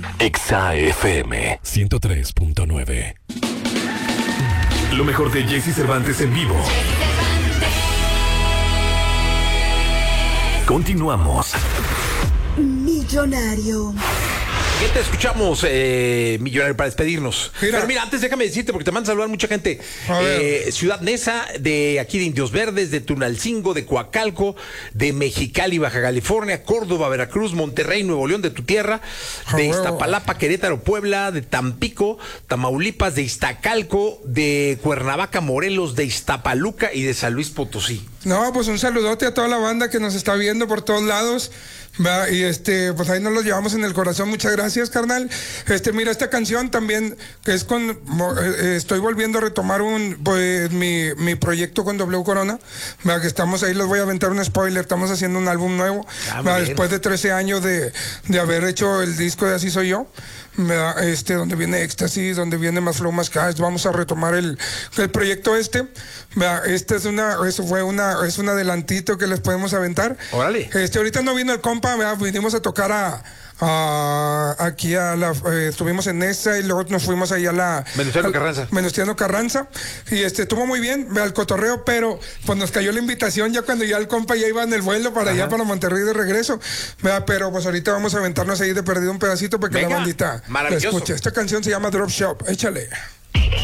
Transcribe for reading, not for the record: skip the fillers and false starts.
Exa FM 103.9. Lo mejor de Jesse Cervantes en vivo. Continuamos. Millonario. ¿Qué te escuchamos, millonario, para despedirnos? Mira. Pero mira, antes déjame decirte, porque te mandan a saludar mucha gente. A ver. Ciudad Neza, de aquí de Indios Verdes, de Tunalcingo, de Coacalco, de Mexicali, Baja California, Córdoba, Veracruz, Monterrey, Nuevo León, de tu tierra, de huevo. Iztapalapa, Querétaro, Puebla, de Tampico, Tamaulipas, de Iztacalco, de Cuernavaca, Morelos, de Iztapaluca y de San Luis Potosí. No, pues un saludote a toda la banda que nos está viendo por todos lados. ¿Verdad? Y pues ahí nos lo llevamos en el corazón. Muchas gracias, carnal. Mira, esta canción también, que es estoy volviendo a retomar pues, mi proyecto con W Corona. ¿Verdad? Que estamos ahí, les voy a aventar un spoiler. Estamos haciendo un álbum nuevo. Después de 13 años de haber hecho el disco de Así Soy Yo. ¿Verdad? Donde viene Éxtasis, donde viene Más Flow Más Cash, vamos a retomar el proyecto ¿verdad? Es un adelantito que les podemos aventar. Órale. Ahorita no vino el compa, ¿verdad? Vinimos a tocar aquí estuvimos en esa y luego nos fuimos ahí a la Venustiano Carranza y estuvo muy bien, al cotorreo, pero pues nos cayó la invitación ya cuando ya el compa ya iba en el vuelo para allá, para Monterrey de regreso, ¿verdad? Pero pues ahorita vamos a aventarnos ahí de perdido un pedacito para que la bandita la escuche. Esta canción se llama Drop Shop, échale.